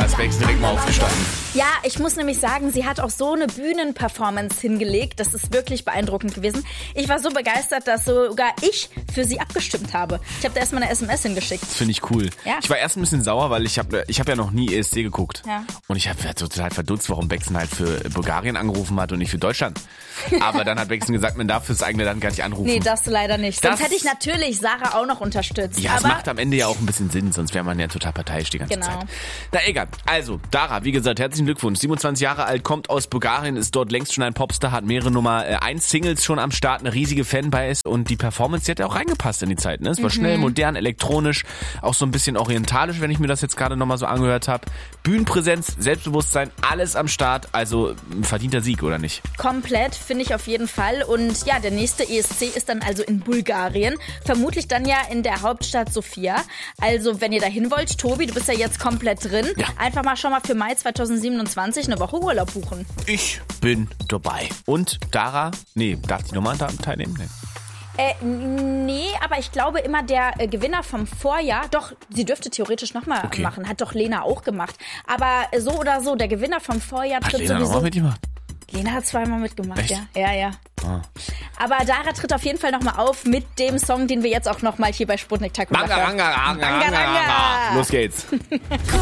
Da ist Bex direkt mal aufgestanden. Ja, ich muss nämlich sagen, sie hat auch so eine Bühnenperformance hingelegt. Das ist wirklich beeindruckend gewesen. Ich war so begeistert, dass sogar ich für sie abgestimmt habe. Ich habe da erstmal eine SMS hingeschickt. Das finde ich cool. Ja. Ich war erst ein bisschen sauer, weil ich hab ja noch nie ESC geguckt. Ja. Und ich habe total verdutzt, warum Bexen halt für Bulgarien angerufen hat und nicht für Deutschland. Aber dann hat Bexen gesagt, man darf fürs eigene Land gar nicht anrufen. Nee, darfst du leider nicht. Sonst hätte ich natürlich Sarah auch noch unterstützt. Ja, es macht am Ende ja auch ein bisschen Sinn, sonst wäre man ja total parteiisch die ganze Zeit. Na egal. Also, Dara, wie gesagt, herzlichen Glückwunsch. 27 Jahre alt, kommt aus Bulgarien, ist dort längst schon ein Popstar, hat mehrere Nummer 1 Singles schon am Start, eine riesige Fanbase und die Performance, die hat ja auch reingepasst in die Zeit. Ne? Es war schnell, modern, elektronisch, auch so ein bisschen orientalisch, wenn ich mir das jetzt gerade nochmal so angehört habe. Bühnenpräsenz, Selbstbewusstsein, alles am Start. Also ein verdienter Sieg, oder nicht? Komplett, finde ich auf jeden Fall. Und ja, der nächste ESC ist dann also in Bulgarien. Vermutlich dann ja in der Hauptstadt Sofia. Also wenn ihr da hin wollt, Tobi, du bist ja jetzt komplett drin. Ja. Einfach mal schon mal für Mai 2027 eine Woche Urlaub buchen. Ich bin dabei. Und Dara, darf die nochmal teilnehmen? Nee, aber ich glaube immer der Gewinner vom Vorjahr, doch, sie dürfte theoretisch nochmal machen, hat doch Lena auch gemacht. Aber so oder so, der Gewinner vom Vorjahr Hat tritt Lena sowieso... nochmal mitgemacht? Lena hat zweimal mitgemacht, Echt? ja. Ah. Aber Dara tritt auf jeden Fall nochmal auf mit dem Song, den wir jetzt auch nochmal hier bei Sputnik Taco Ranga, Ranga, Ranga, Ranga, Ranga. Los geht's.